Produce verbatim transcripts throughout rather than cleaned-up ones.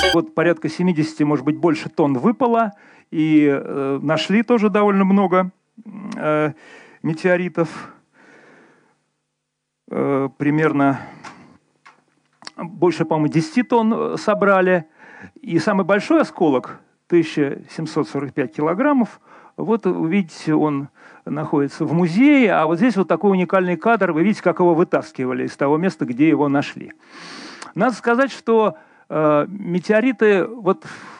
Вот порядка семидесяти, может быть, больше тонн выпало, и э, нашли тоже довольно много э, метеоритов. Э, примерно больше, по-моему, десяти тонн собрали. И самый большой осколок, тысяча семьсот сорок пять килограммов, вот вы видите, он находится в музее, а вот здесь вот такой уникальный кадр, вы видите, как его вытаскивали из того места, где его нашли. Надо сказать, что э, метеориты, вот,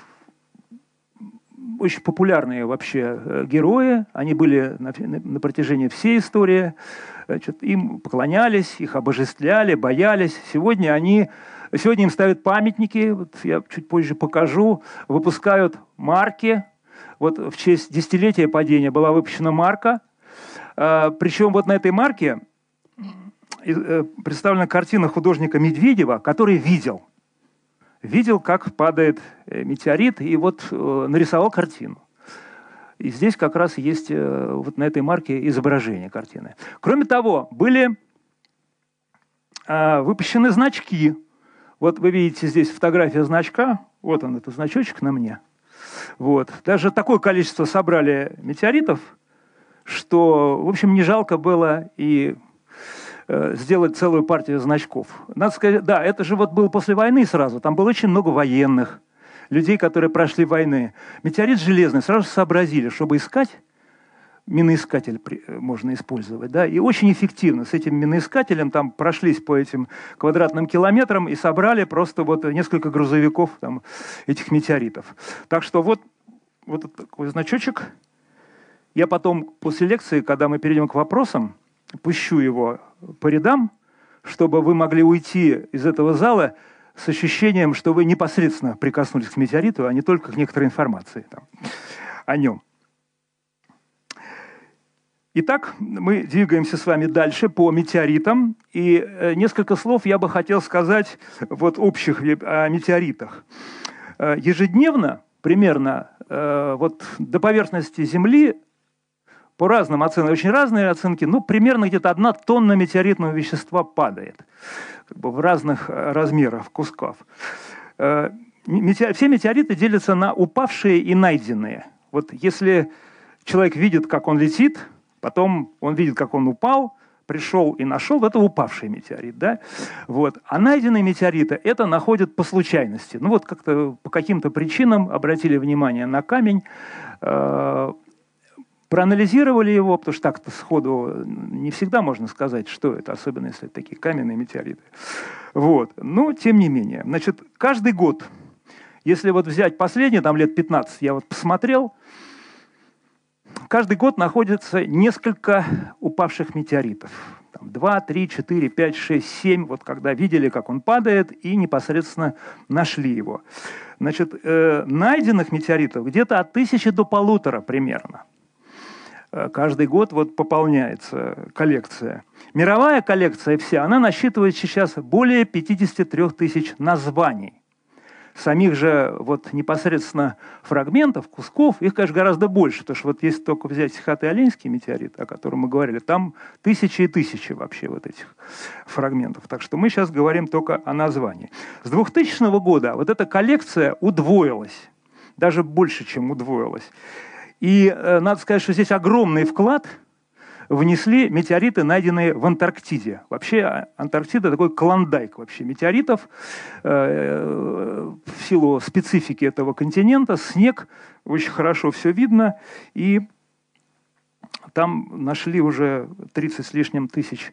очень популярные вообще э, герои, они были на, на протяжении всей истории, значит, им поклонялись, их обожествляли, боялись. Сегодня они... Сегодня им ставят памятники, вот я чуть позже покажу, выпускают марки. Вот в честь десятилетия падения была выпущена марка. Причем вот на этой марке представлена картина художника Медведева, который видел. Видел, как падает метеорит, и вот нарисовал картину. И здесь как раз есть вот на этой марке изображение картины. Кроме того, были выпущены значки. Вот вы видите здесь фотография значка. Вот он, этот значочек на мне. Вот. Даже такое количество собрали метеоритов, что, в общем, не жалко было и э, сделать целую партию значков. Надо сказать, да, это же вот было после войны сразу. Там было очень много военных, людей, которые прошли войны. Метеорит железный сразу сообразили, чтобы искать, миноискатель можно использовать, да, и очень эффективно с этим миноискателем там прошлись по этим квадратным километрам и собрали просто вот несколько грузовиков там, этих метеоритов. Так что вот, вот такой значочек. Я потом после лекции, когда мы перейдем к вопросам, пущу его по рядам, чтобы вы могли уйти из этого зала с ощущением, что вы непосредственно прикоснулись к метеориту, а не только к некоторой информации там, о нем. Итак, мы двигаемся с вами дальше по метеоритам. И э, несколько слов я бы хотел сказать вот, общих о метеоритах. Э, ежедневно, примерно э, вот, до поверхности Земли, по разным оценкам, очень разные оценки, ну, примерно где-то одна тонна метеоритного вещества падает. Как бы в разных размерах кусков. Э, метеор... Все метеориты делятся на упавшие и найденные. Вот если человек видит, как он летит, потом он видит, как он упал, пришел и нашел, это упавший метеорит. Да? Вот. А найденные метеориты это находят по случайности. Ну вот как-то по каким-то причинам обратили внимание на камень, э, проанализировали его, потому что так-то сходу не всегда можно сказать, что это, особенно если это такие каменные метеориты. Вот. Но тем не менее. Значит, каждый год, если вот взять последние там, лет пятнадцать, я вот посмотрел, каждый год находится несколько упавших метеоритов. Там, два, три, четыре, пять, шесть, семь. Вот когда видели, как он падает, и непосредственно нашли его. Значит, э, найденных метеоритов где-то от тысячи до полутора примерно. Э, каждый год вот пополняется коллекция. Мировая коллекция вся, она насчитывает сейчас более пятидесяти трёх тысяч названий. Самих же вот непосредственно фрагментов, кусков, их, конечно, гораздо больше, потому что вот если только взять Сихотэ-Алейнский метеорит, о котором мы говорили, там тысячи и тысячи вообще вот этих фрагментов. Так что мы сейчас говорим только о названии. С двухтысячного года вот эта коллекция удвоилась, даже больше, чем удвоилась. И э, надо сказать, что здесь огромный вклад внесли метеориты, найденные в Антарктиде. Вообще Антарктида такой клондайк вообще метеоритов. Э, в силу специфики этого континента снег, очень хорошо все видно. И там нашли уже тридцать с лишним тысяч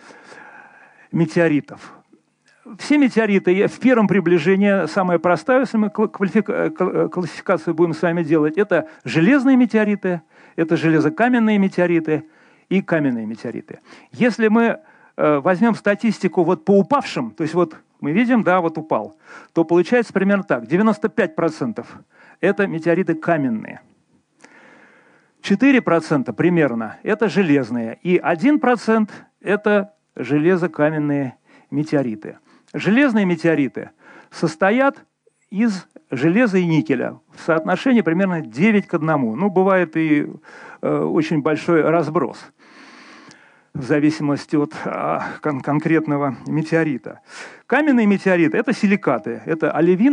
метеоритов. Все метеориты в первом приближении, самая простая, если мы классификацию будем с вами делать, это железные метеориты, это железокаменные метеориты, и каменные метеориты. Если мы э, возьмем статистику вот по упавшим, то есть вот мы видим, да, вот упал, то получается примерно так. девяносто пять процентов это метеориты каменные. четыре процента примерно это железные. И один процент это железокаменные метеориты. Железные метеориты состоят из железа и никеля в соотношении примерно девять к одному. Ну, бывает и э, очень большой разброс в зависимости от а, кон- конкретного метеорита. Каменные метеориты – это силикаты, это оловин.